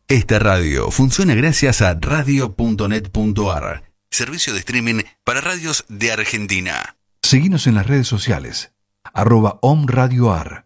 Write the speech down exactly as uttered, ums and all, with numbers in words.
Esta radio funciona gracias a radio punto net punto a r, servicio de streaming para radios de Argentina. Seguinos en las redes sociales, arroba omradioar.